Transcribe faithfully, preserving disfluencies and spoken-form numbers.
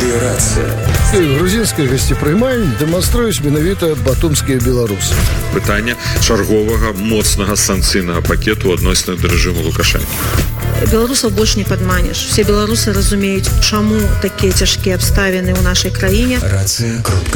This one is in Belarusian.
Рацыя. Грузінскае гасцепрыманне дэманструюць менавіта батумскія беларусы. Пытанне чарговага моцнага санкцыйнага пакету адносна да рэжыму Лукашэнкі. Беларусаў больш не падманеш. Все беларусы разумеюць, чаму такія цяжкія абставіны ў нашай краіне. Рацыя кропка